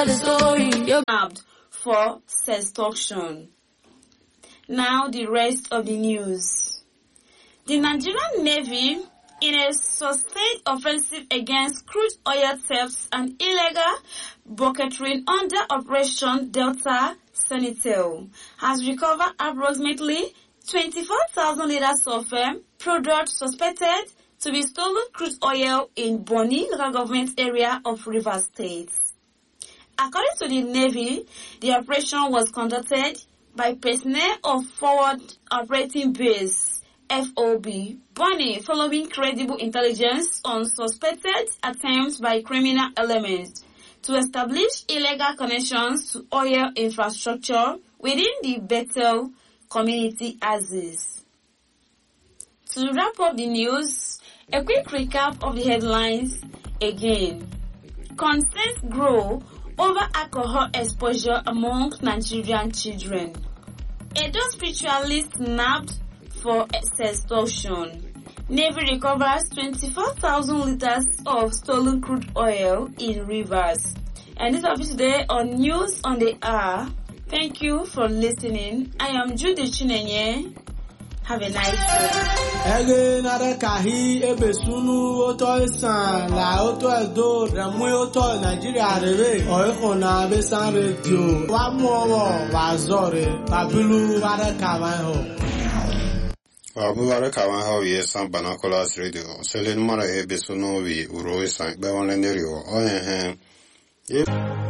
The story you're for sextortion. Now the rest of the news. The Nigerian Navy, in a sustained offensive against crude oil thefts and illegal bucketering under Operation Delta Sentinel, has recovered approximately 24,000 liters of product suspected to be stolen crude oil in Bonny local government area of Rivers State. According to the Navy, the operation was conducted by personnel of Forward Operating Base, FOB, Bonny, following credible intelligence on suspected attempts by criminal elements to establish illegal connections to oil infrastructure within the Bethel community axis. To wrap up the news, a quick recap of the headlines again. Concerns grow over alcohol exposure among Nigerian children. Edo spiritualist nabbed for sextortion. Navy recovers 24,000 liters of stolen crude oil in rivers. And this will be today on News on the Hour. Thank you for listening. I am Judy Chinenye. Have a nice day. Ege nare kahi ebe sunu oto isan la oto edo remwe oto Nigeria rebe oiko na besan radio wa muowo wa zore babilu ware kawan ho Abubare kawan ho yesan banakolas radio selen mara ebe sunu wi uro isan be wonle neri o